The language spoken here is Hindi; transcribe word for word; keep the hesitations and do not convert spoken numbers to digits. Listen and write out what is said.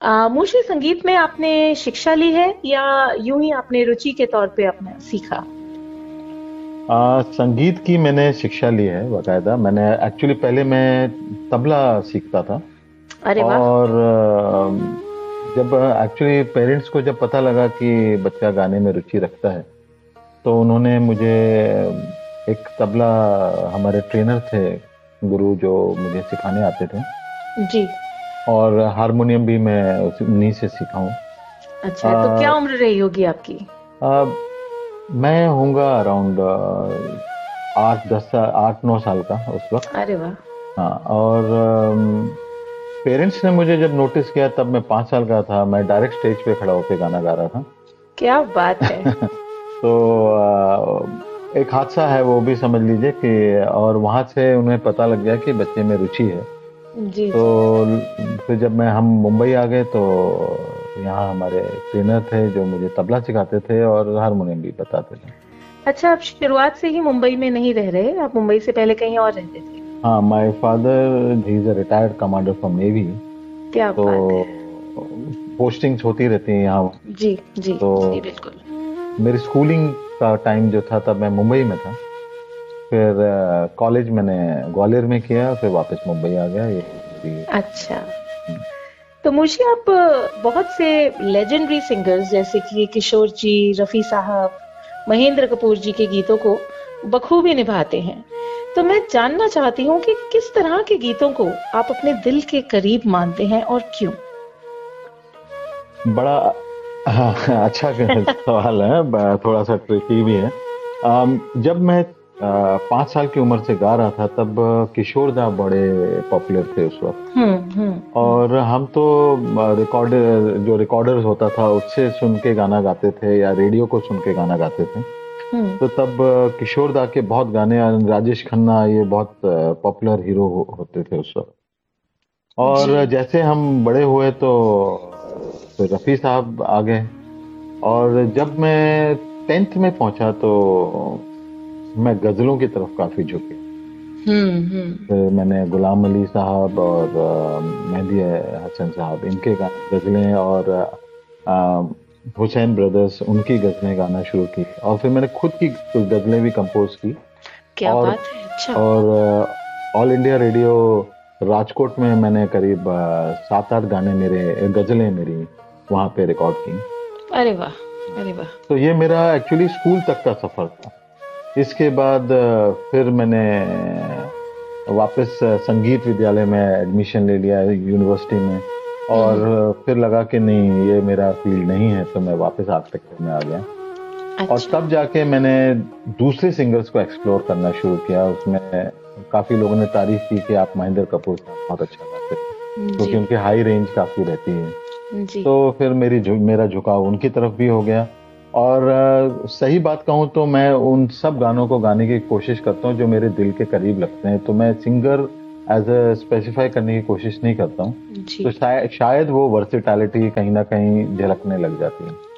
आ, मुझे संगीत में आपने शिक्षा ली है या यूं ही आपने रुचि के तौर पे अपना सीखा? आ, संगीत की मैंने शिक्षा ली है बाकायदा। मैंने एक्चुअली पहले मैं तबला सीखता था। अरे वाह। और अ, जब एक्चुअली पेरेंट्स को जब पता लगा कि बच्चा गाने में रुचि रखता है तो उन्होंने मुझे एक तबला, हमारे ट्रेनर थे गुरु जो मुझे सिखाने आते थे, जी। और हारमोनियम भी मैं उस- उन्हीं से सीखा हूँ। अच्छा, तो क्या उम्र रही होगी आपकी? मैं होऊंगा अराउंड आठ दस साल, आठ नौ साल का उस वक्त। अरे वाह। हाँ, और पेरेंट्स ने मुझे जब नोटिस किया तब मैं पाँच साल का था। मैं डायरेक्ट स्टेज पे खड़ा होकर गाना गा रहा था। क्या बात है। तो अ, एक हादसा है वो भी समझ लीजिए कि, और वहाँ से उन्हें पता लग गया कि बच्चे में रुचि है। जी तो जी। फिर जब मैं हम मुंबई आ गए तो यहाँ हमारे ट्रेनर थे जो मुझे तबला सिखाते थे और हारमोनियम भी बताते थे। अच्छा, आप शुरुआत से ही मुंबई में नहीं रह रहे, आप मुंबई से पहले कहीं और रहते थे? हाँ, my father he is a retired commander from navy. क्या तो बात है। पोस्टिंग्स होती रहती हैं यहाँ। जी जी तो जी बिल्कुल। मेरी स्कूलिंग का टाइम जो था तब मैं मुंबई में था। फिर कॉलेज मैंने ग्वालियर में किया, फिर वापस मुंबई आ गया। ये मेरी- अच्छा, तो मुझे आप बहुत से लेजेंडरी सिंगर्स जैसे कि किशोर जी, रफी साहब, महेंद्र कपूर जी के गीतों को बखूबी निभाते हैं। तो मैं जानना चाहती हूँ कि किस तरह के गीतों को आप अपने दिल के करीब मानते हैं और क्यों? बड़ा हाँ, अच्छा सवाल है, ब- थोड़ा सा ट्रिकी भी है। अम, जब मैं अ, पाँच साल की उम्र से गा रहा था तब किशोर दा बड़े पॉपुलर थे उस वक्त। हम्म हम्म हम्म। और हम तो रिकॉर्डर, जो रिकॉर्डर होता था उससे सुन के गाना गाते थे या रेडियो को सुन के गाना गाते थे। हम्म। तो तब अ, किशोर दा के बहुत गाने, राजेश खन्ना, ये बहुत पॉपुलर हीरो हो, होते थे उस वक्त। जी। और जैसे हम बड़े हुए तो फिर रफ़ी साहब आ गए। और जब मैं टेंथ में पहुंचा तो मैं गज़लों की तरफ काफ़ी झुके। हम्म हम्म। फिर मैंने गुलाम अली साहब और अ, मेहदी हसन साहब, इनके गाने, गज़लें, और अ, हुसैन ब्रदर्स, उनकी गज़लें गाना शुरू की। और फिर मैंने खुद की कुछ गज़लें भी कंपोज की। क्या और बात है। अच्छा। और ऑल इंडिया रेडियो राजकोट में मैंने करीब अ, सात आठ गाने, मेरे गज़लें मेरी वहाँ पे रिकॉर्ड की। अरे वाह। अरे वाह। तो ये मेरा एक्चुअली स्कूल तक का सफ़र था। इसके बाद अ, फिर मैंने वापस अ, संगीत विद्यालय में एडमिशन ले लिया यूनिवर्सिटी में। और हम्म। अ, फिर लगा कि नहीं, ये मेरा फील्ड नहीं है, तो मैं वापस आर्किटेक्चर में आ गया। और अच्छा। तब जाके मैंने दूसरे सिंगर्स को एक्सप्लोर करना शुरू किया। उसमें काफ़ी लोगों ने तारीफ की कि आप महेंद्र कपूर साहब बहुत अच्छा गाते हैं, जी क्योंकि उनकी हाई रेंज काफ़ी रहती है। जी। तो फिर मेरी झु मेरा झुकाव उनकी तरफ भी हो गया। और अ, सही बात कहूँ तो मैं उन सब गानों को गाने की कोशिश करता हूँ जो मेरे दिल के करीब लगते हैं। तो मैं सिंगर एज अ स्पेसिफाई करने की कोशिश नहीं करता हूँ। जी। तो शायद शायद वो वर्सेटैलिटी कहीं ना कहीं झलकने लग जाती है।